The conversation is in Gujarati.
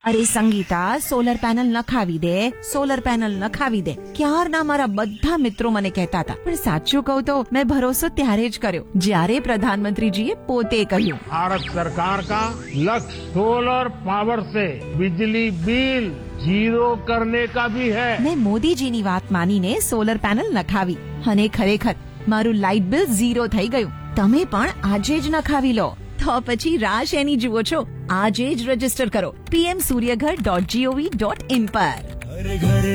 અરે સંગીતા, સોલર પેનલ નખાવી દે, સોલર પેનલ નખાવી દે. ક્યારના મારા બધા મિત્રો મને કહેતા હતા, પણ સાચું કહું તો મેં ભરોસો ત્યારે જ કર્યો જ્યારે પ્રધાનમંત્રીજીએ પોતે કહ્યું, भारत सरकार का लक्ष्य सोलर पावर से बिजली बिल जीरो करने का भी है। મેં મોદીજીની વાત માનીને સોલર પેનલ નખાવી અને ખરેખર મારું લાઇટ બિલ ઝીરો થઈ ગયું. તમે પણ આજે જ નખાવી લો. તો પછી રાહ શેની જુઓ છો? આજે જ રજીસ્ટર કરો pmsuryaghar.gov.in પર.